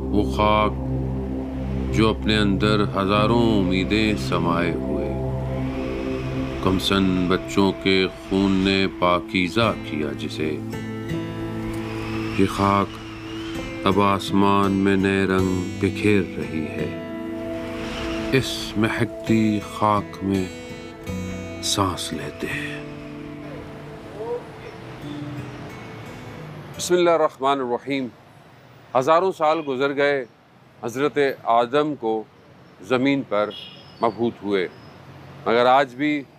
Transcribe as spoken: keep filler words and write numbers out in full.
वो खाक जो अपने अंदर हजारों उम्मीदें समाये हुए कमसन बच्चों के खून ने पाकीज़ा किया जिसे। ये खाक अब आसमान में नए रंग बिखेर रही है। इस महकती खाक में सांस लेते हैं। बिस्मिल्लाहिर्रहमानिर्रहीम। हज़ारों साल गुजर गए, हज़रत आदम को ज़मीन पर मबहूत हुए, मगर आज भी